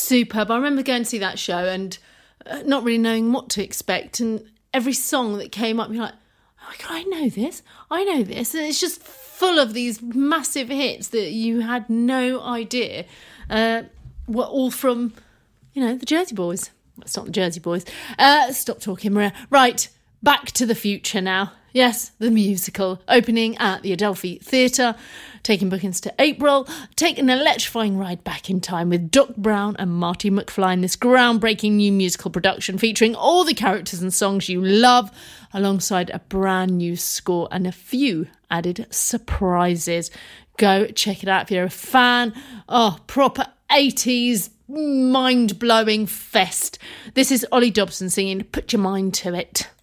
superb. I remember going to see that show and not really knowing what to expect. And every song that came up, you're like, oh my God, I know this. And it's just full of these massive hits that you had no idea were all from, the Jersey Boys. It's not the Jersey Boys. Stop talking, Maria. Right, Back to the Future now. Yes, the musical, opening at the Adelphi Theatre, taking bookings to April. Take an electrifying ride back in time with Doc Brown and Marty McFly in this groundbreaking new musical production featuring all the characters and songs you love, alongside a brand new score and a few added surprises. Go check it out if you're a fan. Oh, proper 80s mind-blowing fest. This is Ollie Dobson singing Put Your Mind to It.